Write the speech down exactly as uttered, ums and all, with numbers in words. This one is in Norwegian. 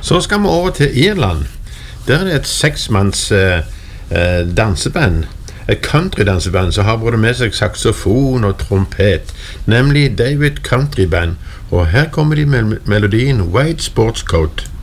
Så skal vi over til Irland. Der er det et seksmanns eh, eh, danseband. Et countrydanseband som har både med seg saksofon og trompet, nemlig David Country Band. Og her kommer de med melodien White Sports Coat.